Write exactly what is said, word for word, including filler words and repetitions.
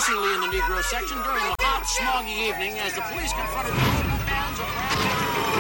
increasingly in the Negro section during the hot, smoggy evening as the police confronted roving bands of